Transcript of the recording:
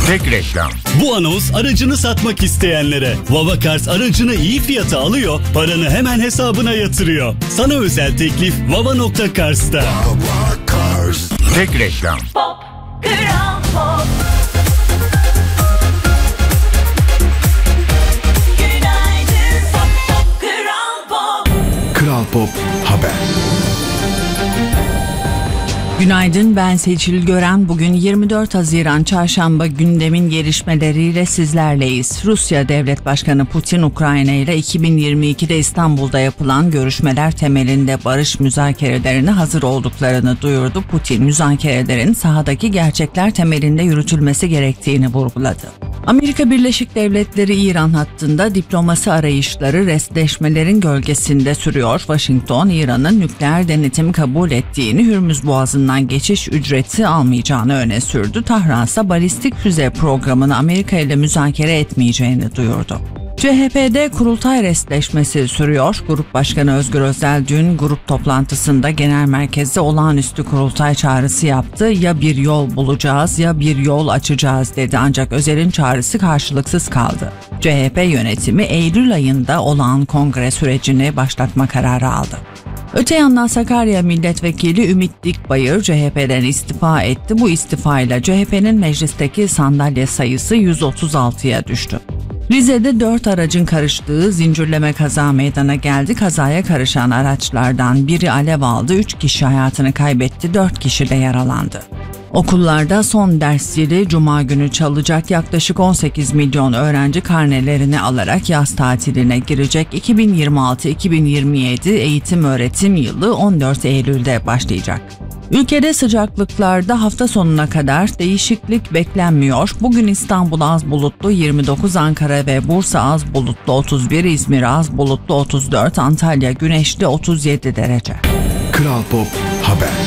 Tek reklam. Bu anons aracını satmak isteyenlere. Vavacars aracını iyi fiyata alıyor, paranı hemen hesabına yatırıyor. Sana özel teklif Vava.cars'ta. Vavacars. Tek reklam. Pop, Kral Pop. Günaydın Pop, Pop, Kral Pop. Kral Pop Haber. Günaydın, ben Seçil Gören. Bugün 24 Haziran Çarşamba, gündemin gelişmeleriyle sizlerleyiz. Rusya Devlet Başkanı Putin, Ukrayna ile 2022'de İstanbul'da yapılan görüşmeler temelinde barış müzakerelerine hazır olduklarını duyurdu. Putin, müzakerelerin sahadaki gerçekler temelinde yürütülmesi gerektiğini vurguladı. Amerika Birleşik Devletleri İran hattında diplomasi arayışları restleşmelerin gölgesinde sürüyor. Washington, İran'ın nükleer denetimi kabul ettiğini, Hürmüz Boğazı'ndan geçiş ücreti almayacağını öne sürdü. Tahran ise balistik füze programını Amerika ile müzakere etmeyeceğini duyurdu. CHP'de kurultay restleşmesi sürüyor. Grup Başkanı Özgür Özel dün grup toplantısında genel merkezde olağanüstü kurultay çağrısı yaptı. Ya bir yol bulacağız ya bir yol açacağız dedi, ancak Özel'in çağrısı karşılıksız kaldı. CHP yönetimi Eylül ayında olağan kongre sürecini başlatma kararı aldı. Öte yandan Sakarya Milletvekili Ümit Dikbayır CHP'den istifa etti. Bu istifayla CHP'nin meclisteki sandalye sayısı 136'ya düştü. Rize'de 4 aracın karıştığı zincirleme kaza meydana geldi. Kazaya karışan araçlardan biri alev aldı, 3 kişi hayatını kaybetti, 4 kişi de yaralandı. Okullarda son ders zili Cuma günü çalacak. Yaklaşık 18 milyon öğrenci karnelerini alarak yaz tatiline girecek. 2026-2027 eğitim öğretim yılı 14 Eylül'de başlayacak. Ülkede sıcaklıklarda hafta sonuna kadar değişiklik beklenmiyor. Bugün İstanbul az bulutlu 29, Ankara ve Bursa az bulutlu 31, İzmir az bulutlu 34, Antalya güneşli 37 derece. Kral Pop Haber.